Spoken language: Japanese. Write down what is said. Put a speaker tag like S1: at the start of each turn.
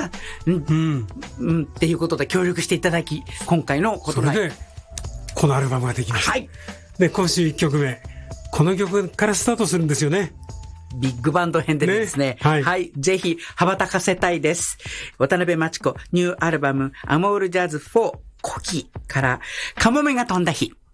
S1: な、っていうことで協力していただき、今回のことが。
S2: それで、このアルバムができました。
S1: はい。
S2: で、今週1曲目。この曲からスタートするんですよね。
S1: ビッグバンド編でですね。はい。はい。ぜひ、羽ばたかせたいです。渡辺真知子、ニューアルバム、アモールジャズ4、古希から、カモメが飛んだ日。